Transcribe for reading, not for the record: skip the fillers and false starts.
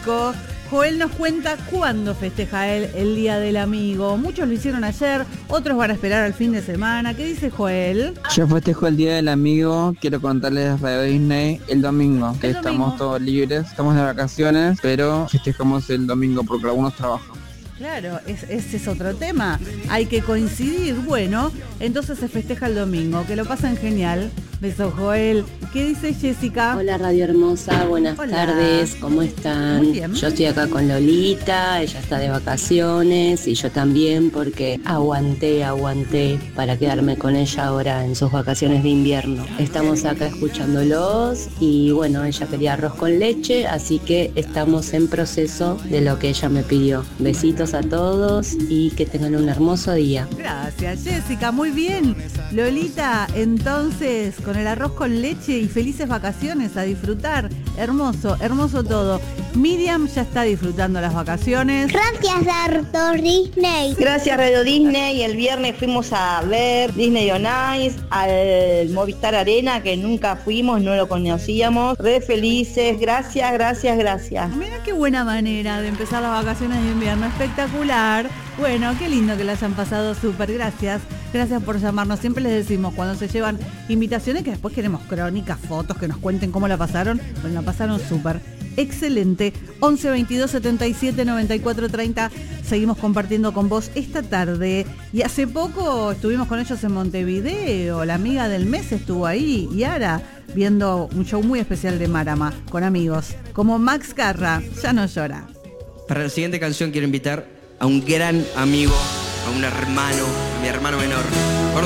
público. Joel nos cuenta cuándo festeja él el Día del Amigo. Muchos lo hicieron ayer, otros van a esperar al fin de semana. ¿Qué dice Joel? Yo festejo el Día del Amigo, quiero contarles Radio Disney el domingo, que estamos todos libres, estamos de vacaciones, pero festejamos el domingo porque algunos trabajan. Claro, ese es otro tema. Hay que coincidir. Bueno, entonces se festeja el domingo. Que lo pasen genial. Besos, Joel. ¿Qué dice Jessica? Hola, Radio Hermosa. Buenas tardes. ¿Cómo están? Muy bien. Yo estoy acá con Lolita. Ella está de vacaciones y yo también porque aguanté para quedarme con ella ahora en sus vacaciones de invierno. Estamos acá escuchándolos y bueno, ella quería arroz con leche, así que estamos en proceso de lo que ella me pidió. Besitos a todos y que tengan un hermoso día. Gracias, Jessica, muy bien. Lolita, entonces, con el arroz con leche y felices vacaciones, a disfrutar. Hermoso, hermoso todo. Miriam ya está disfrutando las vacaciones. Gracias, Radio Disney. Gracias, Radio Disney. El viernes fuimos a ver Disney on Ice, al Movistar Arena, que nunca fuimos, no lo conocíamos. Re felices, gracias. Mira qué buena manera de empezar las vacaciones de invierno, espectacular. Bueno, qué lindo que la hayan pasado súper, gracias por llamarnos. Siempre les decimos cuando se llevan invitaciones que después queremos crónicas, fotos, que nos cuenten cómo la pasaron. Bueno, la pasaron súper. Excelente. 11 22 77 94 30. Seguimos compartiendo con vos esta tarde. Y hace poco estuvimos con ellos en Montevideo. La amiga del mes estuvo ahí, Yara, viendo un show muy especial de Marama con amigos como Max Carra. Ya no llora. Para la siguiente canción quiero invitar a un gran amigo, a un hermano, a mi hermano menor.